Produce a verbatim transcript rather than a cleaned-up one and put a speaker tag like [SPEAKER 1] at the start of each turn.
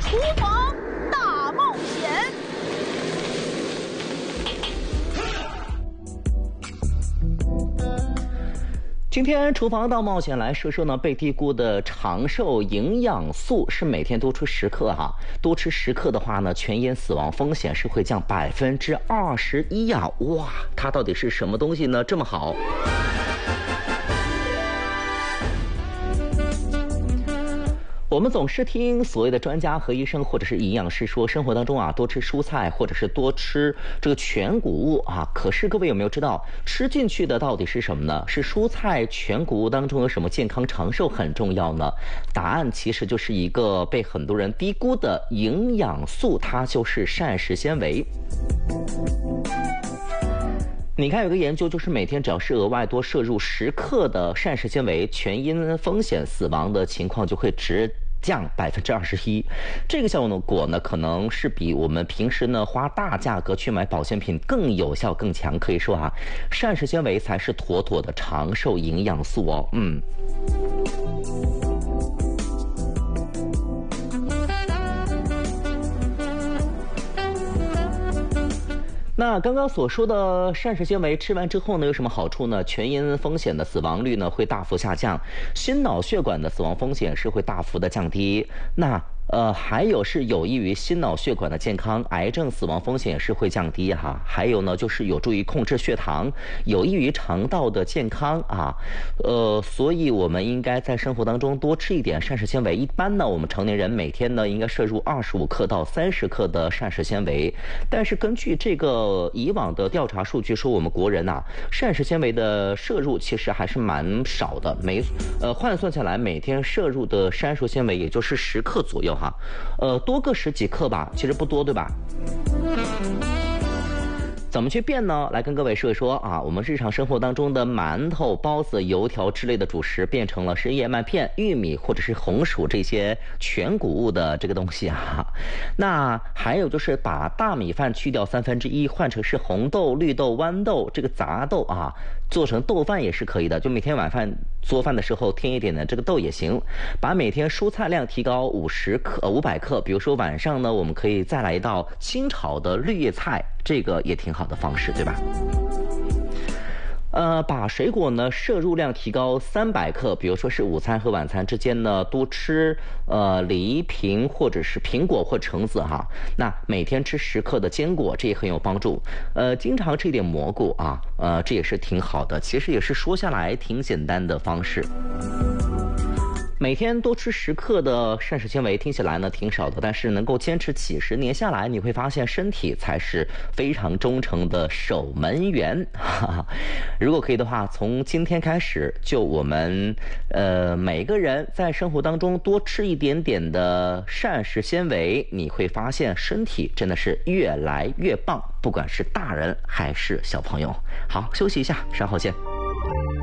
[SPEAKER 1] 厨房大冒险。
[SPEAKER 2] 今天厨房大冒险来说说呢，被低估的长寿营养素是每天多吃十克哈，多吃十克的话呢，全因死亡风险是会降百分之二十一呀！哇，它到底是什么东西呢？这么好？我们总是听所谓的专家和医生或者是营养师说，生活当中啊多吃蔬菜或者是多吃这个全谷物啊。可是各位有没有知道，吃进去的到底是什么呢？是蔬菜全谷物当中有什么健康长寿很重要呢？答案其实就是一个被很多人低估的营养素，它就是膳食纤维。你看有个研究，就是每天只要是额外多摄入十克的膳食纤维，全因风险死亡的情况就会直降百分之二十一。这个效果呢，可能是比我们平时呢花大价格去买保健品更有效更强。可以说啊，膳食纤维才是妥妥的长寿营养素哦。嗯。那刚刚所说的膳食纤维吃完之后呢，有什么好处呢？全因风险的死亡率呢会大幅下降，心脑血管的死亡风险是会大幅的降低。那呃，还有是有益于心脑血管的健康，癌症死亡风险也是会降低哈。还有呢，就是有助于控制血糖，有益于肠道的健康啊。呃，所以我们应该在生活当中多吃一点膳食纤维。一般呢，我们成年人每天呢应该摄入二十五克到三十克的膳食纤维。但是根据这个以往的调查数据说，我们国人呐、啊，膳食纤维的摄入其实还是蛮少的，每呃换算下来每天摄入的膳食纤维也就是十克左右。哈，呃，多个十几克吧，其实不多，对吧？怎么去变呢？来跟各位说一说啊，我们日常生活当中的馒头、包子、油条之类的主食变成了是燕麦片、玉米或者是红薯这些全谷物的这个东西啊。那还有就是把大米饭去掉三分之一，换成是红豆、绿豆、豌豆这个杂豆啊，做成豆饭也是可以的。就每天晚饭做饭的时候添一点的这个豆也行。把每天蔬菜量提高五十克、五百克，比如说晚上呢，我们可以再来一道清炒的绿叶菜，这个也挺好的方式，对吧？呃，把水果呢摄入量提高三百克，比如说是午餐和晚餐之间呢多吃呃梨、苹或者是苹果或橙子哈。那每天吃十克的坚果，这也很有帮助。呃，经常吃一点蘑菇啊，呃，这也是挺好的。其实也是说下来挺简单的方式。每天多吃十克的膳食纤维，听起来呢挺少的，但是能够坚持几十年下来，你会发现身体才是非常忠诚的守门员。哈哈，如果可以的话，从今天开始，就我们呃每个人在生活当中多吃一点点的膳食纤维，你会发现身体真的是越来越棒，不管是大人还是小朋友。好，休息一下，稍后见。